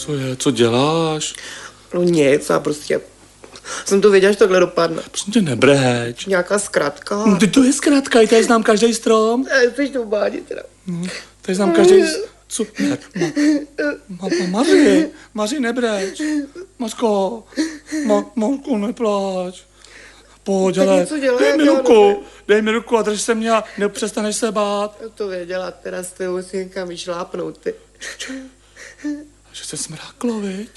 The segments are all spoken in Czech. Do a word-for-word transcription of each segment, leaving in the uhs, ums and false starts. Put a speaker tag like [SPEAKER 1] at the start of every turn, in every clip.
[SPEAKER 1] Co je, co děláš?
[SPEAKER 2] No nic, já prostě jsem to věděla, že takhle dopadne.
[SPEAKER 1] Prosím tě, nebreč.
[SPEAKER 2] Nějaká zkratka.
[SPEAKER 1] No, ty to je zkrátka, i tady znám každý strom.
[SPEAKER 2] Já jsi to bádě teda.
[SPEAKER 1] No, tady znám každý... Co? Ne, ma, ma, ma, Maři, Maři, nebreč. Mařko, ma, Mařko, neplač. Pojď, ale, dej mi ruku, dej mi ruku a drž se mě a nepřestaneš se bát.
[SPEAKER 2] Já to věděla, teda s tebou si někam vyšlápnout, ty.
[SPEAKER 1] Že se smráklo, viď?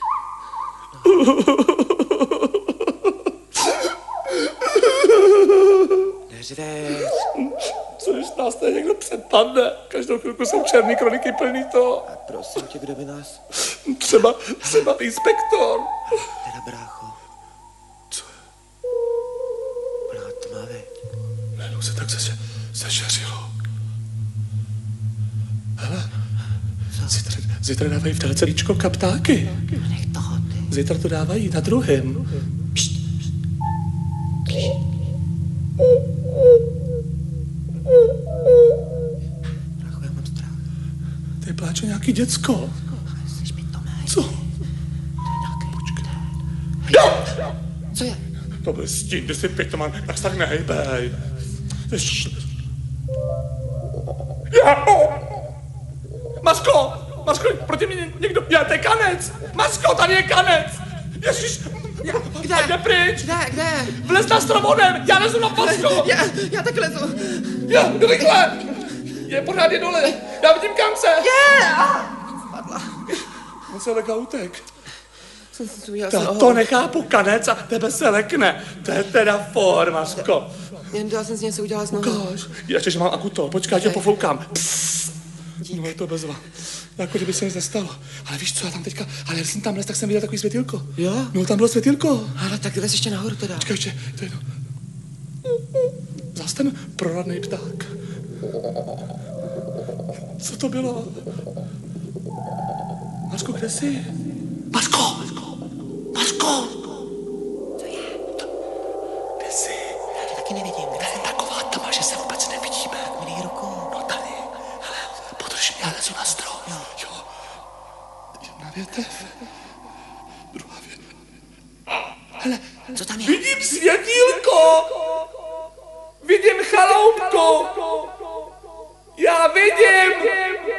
[SPEAKER 2] Neřveš.
[SPEAKER 1] Co když nás tady někdo předpadne? Každou chvilku jsou černý kroniky plný to.
[SPEAKER 2] A prosím tě, kdo by nás...
[SPEAKER 1] Třeba, třeba inspektor.
[SPEAKER 2] Teda brácho.
[SPEAKER 1] Co je?
[SPEAKER 2] Plná tma, veď.
[SPEAKER 1] Najednou se tak zeše, zešeřilo. Hele, zítra, zítra dávají v telecelíčko kaptáky.
[SPEAKER 2] Nech toho, ty.
[SPEAKER 1] Zítra to dávají na druhém.
[SPEAKER 2] Pšt, pšt. Brácho, já mám strach.
[SPEAKER 1] Tady pláče nějaký děcko.
[SPEAKER 2] Jsi pitomej.
[SPEAKER 1] Co?
[SPEAKER 2] To je nějaký...
[SPEAKER 1] Počkej.
[SPEAKER 2] Co je?
[SPEAKER 1] To byl stín, když jsi pitoman, tak se tak nehejbej. Mařko! Mařko, proti mě někdo... Já, to je kanec! Mařko, tady je kanec! Ježiš!
[SPEAKER 2] Kde?
[SPEAKER 1] Jde pryč!
[SPEAKER 2] Kde, kde?
[SPEAKER 1] Vlez na stromonem! Já lezu na pasko!
[SPEAKER 2] Já, já taky lezu.
[SPEAKER 1] Já, rychle! Je pořád je dole! Já vidím kamce!
[SPEAKER 2] Je! Spadla.
[SPEAKER 1] On se lek a utek.
[SPEAKER 2] Jsem si udělal
[SPEAKER 1] Ta, to nechápu, kanec a tebe se lekne. To je teda for, Mařko.
[SPEAKER 2] Jen já jsem si něco udělala s nohou.
[SPEAKER 1] Ukáž. Ještě, že mám akuto. Počkej, já tě pofoukám. Psst. No je to bezva. Jako kdyby se nic nestalo. Ale víš co, já tam teďka, ale když jsem tam les, tak jsem viděl takový světýlko.
[SPEAKER 2] Jo?
[SPEAKER 1] No tam bylo světýlko.
[SPEAKER 2] Ale tak jdeš ještě nahoru teda.
[SPEAKER 1] Počkej, ještě, to je to. Zas ten proradnej pták. Co to bylo? Mařko, kde jsi? Mařko! Mařko!
[SPEAKER 2] Co je?
[SPEAKER 1] Kde jsi?
[SPEAKER 2] Já tě taky nevidím.
[SPEAKER 1] Tady je taková tma, že se vůbec nevidíme.
[SPEAKER 2] Tak mi dej ruku.
[SPEAKER 1] No tady. Hele, podrž mě, já lezu na strom. Jo. Jo. Jedna větev. Druhá větev. Hele,
[SPEAKER 2] Co tam je?
[SPEAKER 1] vidím světýlko! Vidím chaloupku! Já vidím!